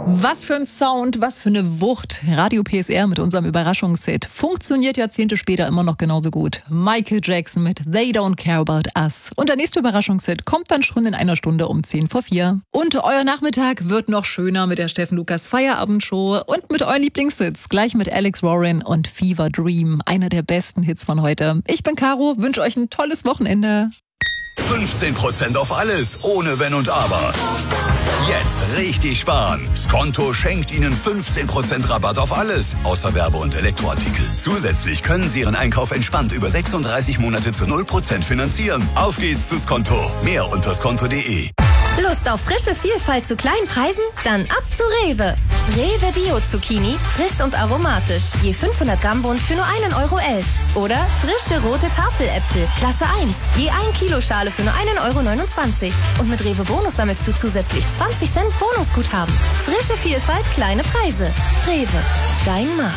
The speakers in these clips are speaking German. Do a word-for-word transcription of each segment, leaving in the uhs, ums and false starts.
Was für ein Sound, was für eine Wucht. Radio P S R mit unserem Überraschungshit funktioniert Jahrzehnte später immer noch genauso gut. Michael Jackson mit They Don't Care About Us. Und der nächste Überraschungshit kommt dann schon in einer Stunde um zehn vor vier. Und euer Nachmittag wird noch schöner mit der Steffen Lukas Feierabendshow und mit euren Lieblingshits. Gleich mit Alex Warren und Fever Dream. Einer der besten Hits von heute. Ich bin Caro, wünsche euch ein tolles Wochenende. fünfzehn Prozent auf alles, ohne Wenn und Aber. Jetzt richtig sparen. Skonto schenkt Ihnen fünfzehn Prozent Rabatt auf alles, außer Werbe- und Elektroartikel. Zusätzlich können Sie Ihren Einkauf entspannt über sechsunddreißig Monate zu null Prozent finanzieren. Auf geht's zu Skonto. Mehr unter skonto punkt de. Lust auf frische Vielfalt zu kleinen Preisen? Dann ab zu Rewe. Rewe Bio Zucchini, frisch und aromatisch. Je fünfhundert Gramm Bund für nur einen Euro elf. Oder frische rote Tafeläpfel, Klasse eins. Je ein Kilo Schale für nur einen Euro neunundzwanzig. Und mit Rewe Bonus sammelst du zusätzlich zwanzig Cent Bonusguthaben. Frische Vielfalt, kleine Preise. Rewe, dein Markt.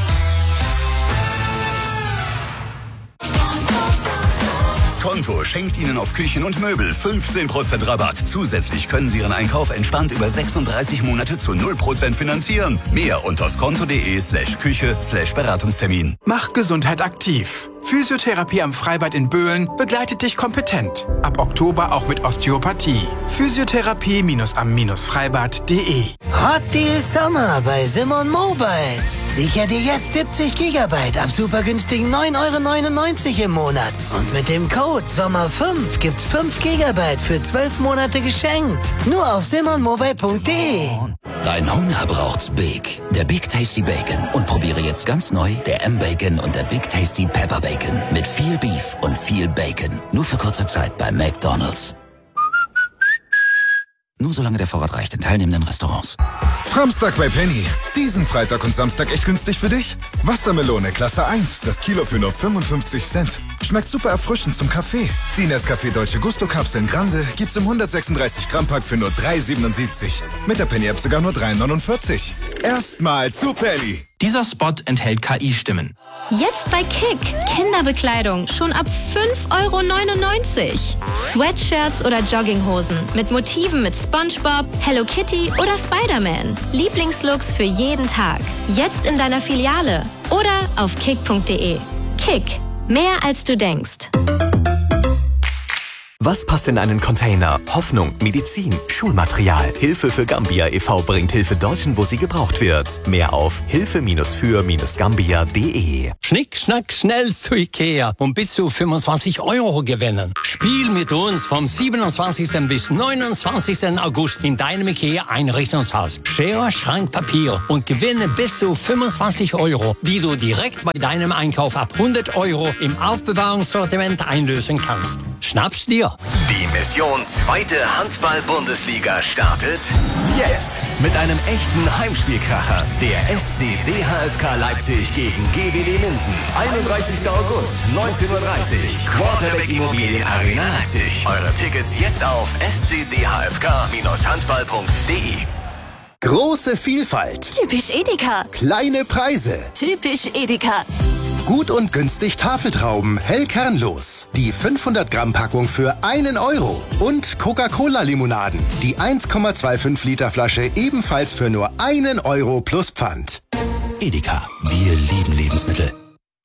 Skonto schenkt Ihnen auf Küchen und Möbel fünfzehn Prozent Rabatt. Zusätzlich können Sie Ihren Einkauf entspannt über sechsunddreißig Monate zu null Prozent finanzieren. Mehr unter skonto punkt de slash Küche slash Beratungstermin. Mach Gesundheit aktiv. Physiotherapie am Freibad in Böhlen begleitet dich kompetent. Ab Oktober auch mit Osteopathie. Physiotherapie am Freibad punkt de. Hot Deal Sommer bei Simon Mobile. Sicher dir jetzt siebzig Gigabyte ab super günstigen neun Euro neunundneunzig im Monat. Und mit dem Code Sommer fünf gibt's fünf Gigabyte für zwölf Monate geschenkt. Nur auf simon mobile punkt de. Dein Hunger braucht's Big. Der Big Tasty Bacon. Und probiere jetzt ganz neu der M-Bacon und der Big Tasty Pepper Bacon. Mit viel Beef und viel Bacon. Nur für kurze Zeit bei McDonald's. Nur solange der Vorrat reicht in teilnehmenden Restaurants. Framstag bei Penny. Diesen Freitag und Samstag echt günstig für dich? Wassermelone Klasse eins, das Kilo für nur fünfundfünfzig Cent. Schmeckt super erfrischend zum Kaffee. Die Nescafé Dolce Gusto Kapseln Grande gibt's im hundertsechsunddreißig Gramm Pack für nur drei siebenundsiebzig. Mit der Penny App sogar nur drei neunundvierzig. Erstmal zu Penny. Dieser Spot enthält K I-Stimmen. Jetzt bei Kick. Kinderbekleidung schon ab fünf Euro neunundneunzig. Sweatshirts oder Jogginghosen mit Motiven mit SpongeBob, Hello Kitty oder Spider-Man. Lieblingslooks für jeden Tag. Jetzt in deiner Filiale oder auf kick punkt de. Kick. Mehr als du denkst. Was passt in einen Container? Hoffnung, Medizin, Schulmaterial. Hilfe für Gambia e V bringt Hilfe dorthin, wo sie gebraucht wird. Mehr auf hilfe für gambia punkt de. Schnick, schnack, schnell zu Ikea und bis zu fünfundzwanzig Euro gewinnen. Spiel mit uns vom siebenundzwanzigsten bis neunundzwanzigsten August in deinem Ikea Einrichtungshaus. Schere, Schrank, Papier und gewinne bis zu fünfundzwanzig Euro, die du direkt bei deinem Einkauf ab hundert Euro im Aufbewahrungssortiment einlösen kannst. Schnapp's dir! Die Mission Zweite Handball-Bundesliga startet jetzt mit einem echten Heimspielkracher. Der S C D H F K Leipzig gegen G W D Minden. einunddreißigsten August, neunzehn Uhr dreißig. Quarterback Immobilien Arena Leipzig. Eure Tickets jetzt auf s c d h f k Bindestrich handball punkt de. Große Vielfalt. Typisch Edeka. Kleine Preise. Typisch Edeka. Gut und günstig Tafeltrauben, hell kernlos. Die fünfhundert Gramm Packung für einen Euro. Und Coca-Cola-Limonaden. Die eins Komma fünfundzwanzig Liter Flasche ebenfalls für nur einen Euro plus Pfand. Edeka. Wir lieben Lebensmittel.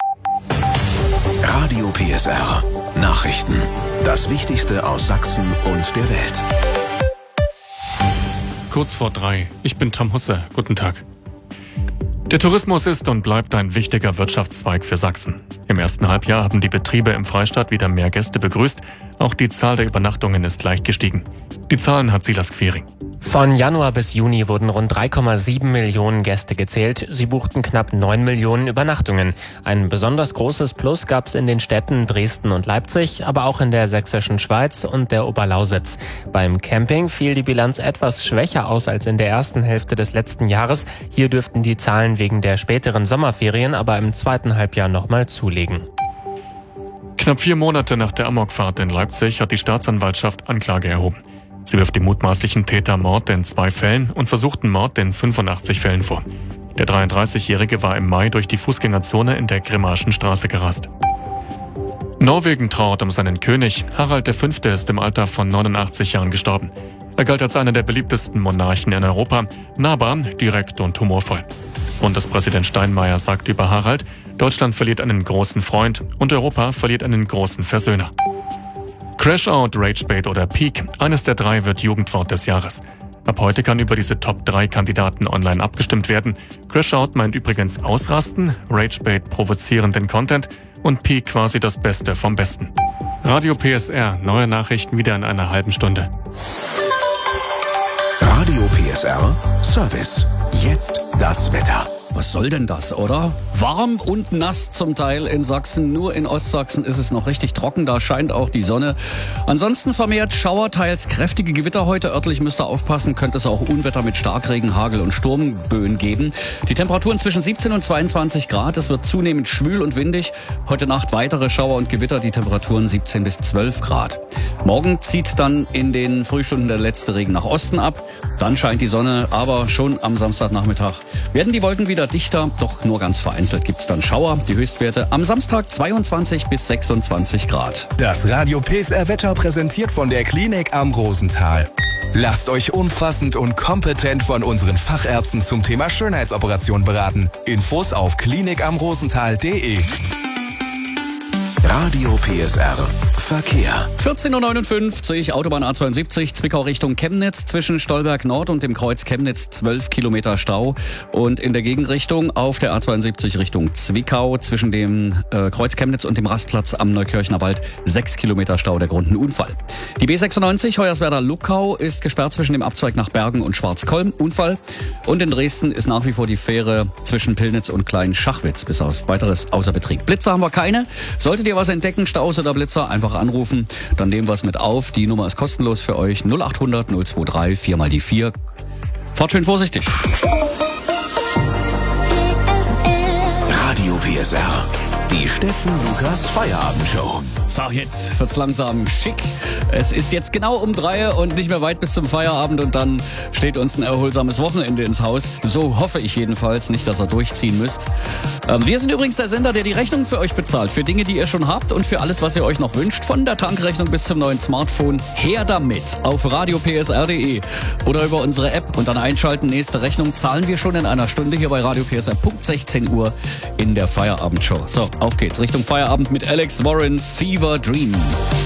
Radio P S R. Nachrichten. Das Wichtigste aus Sachsen und der Welt. Kurz vor drei. Ich bin Tom Husse. Guten Tag. Der Tourismus ist und bleibt ein wichtiger Wirtschaftszweig für Sachsen. Im ersten Halbjahr haben die Betriebe im Freistaat wieder mehr Gäste begrüßt. Auch die Zahl der Übernachtungen ist leicht gestiegen. Die Zahlen hat Silas Quiring. Von Januar bis Juni wurden rund drei Komma sieben Millionen Gäste gezählt. Sie buchten knapp neun Millionen Übernachtungen. Ein besonders großes Plus gab es in den Städten Dresden und Leipzig, aber auch in der sächsischen Schweiz und der Oberlausitz. Beim Camping fiel die Bilanz etwas schwächer aus als in der ersten Hälfte des letzten Jahres. Hier dürften die Zahlen wegen der späteren Sommerferien aber im zweiten Halbjahr nochmal zulegen. Knapp vier Monate nach der Amokfahrt in Leipzig hat die Staatsanwaltschaft Anklage erhoben. Sie wirft dem mutmaßlichen Täter Mord in zwei Fällen und versuchten Mord in fünfundachtzig Fällen vor. Der dreiunddreißigjährige war im Mai durch die Fußgängerzone in der Grimmaschen Straße gerast. Norwegen trauert um seinen König. Harald der Fünfte ist im Alter von neunundachtzig Jahren gestorben. Er galt als einer der beliebtesten Monarchen in Europa, nahbar, direkt und humorvoll. Bundespräsident Steinmeier sagt über Harald, Deutschland verliert einen großen Freund und Europa verliert einen großen Versöhner. Crashout, Ragebait oder Peak, eines der drei wird Jugendwort des Jahres. Ab heute kann über diese Top drei Kandidaten online abgestimmt werden. Crashout meint übrigens ausrasten, Ragebait provozierenden Content und Peak quasi das Beste vom Besten. Radio P S R, neue Nachrichten wieder in einer halben Stunde. Radio P S R Service. Jetzt das Wetter. Was soll denn das, oder? Warm und nass zum Teil in Sachsen. Nur in Ostsachsen ist es noch richtig trocken. Da scheint auch die Sonne. Ansonsten vermehrt Schauer, teils kräftige Gewitter heute. Örtlich müsst ihr aufpassen. Könnte es auch Unwetter mit Starkregen, Hagel und Sturmböen geben. Die Temperaturen zwischen siebzehn und zweiundzwanzig Grad. Es wird zunehmend schwül und windig. Heute Nacht weitere Schauer und Gewitter. Die Temperaturen siebzehn bis zwölf Grad. Morgen zieht dann in den Frühstunden der letzte Regen nach Osten ab. Dann scheint die Sonne. Aber schon am Samstagnachmittag werden die Wolken wieder dichter, doch nur ganz vereinzelt gibt's dann Schauer. Die Höchstwerte am Samstag zweiundzwanzig bis sechsundzwanzig Grad. Das Radio P S R Wetter präsentiert von der Klinik am Rosenthal. Lasst euch umfassend und kompetent von unseren Fachärzten zum Thema Schönheitsoperation beraten. Infos auf klinik am rosenthal punkt de. Radio P S R Verkehr. vierzehn Uhr neunundfünfzig, Autobahn A zweiundsiebzig, Zwickau Richtung Chemnitz, zwischen Stolberg Nord und dem Kreuz Chemnitz zwölf Kilometer Stau. Und in der Gegenrichtung auf der A zweiundsiebzig Richtung Zwickau, zwischen dem äh, Kreuz Chemnitz und dem Rastplatz am Neukirchner Wald sechs Kilometer Stau, der Grund ein Unfall. Die B sechsundneunzig Hoyerswerda-Luckau ist gesperrt zwischen dem Abzweig nach Bergen und Schwarzkolm, Unfall. Und in Dresden ist nach wie vor die Fähre zwischen Pillnitz und Klein-Schachwitz bis auf weiteres außer Betrieb. Blitzer haben wir keine. Solltet ihr was entdecken, Staus oder Blitzer, einfach anrufen. Dann nehmen wir es mit auf. Die Nummer ist kostenlos für euch. null acht hundert null zwei drei vier mal die vier. Fahrt schön vorsichtig. Radio P S R. Die Steffen Lukas Feierabendshow. So, jetzt wird's langsam schick. Es ist jetzt genau um drei und nicht mehr weit bis zum Feierabend und dann steht uns ein erholsames Wochenende ins Haus. So hoffe ich jedenfalls, nicht, dass ihr durchziehen müsst. Ähm, wir sind übrigens der Sender, der die Rechnung für euch bezahlt. Für Dinge, die ihr schon habt und für alles, was ihr euch noch wünscht. Von der Tankrechnung bis zum neuen Smartphone. Her damit auf radio p s r punkt de oder über unsere App und dann einschalten. Nächste Rechnung zahlen wir schon in einer Stunde hier bei Radio P S R. Punkt sechzehn Uhr in der Feierabendshow. So, auf geht's. Richtung Feierabend mit Alex Warren, Fever Dream.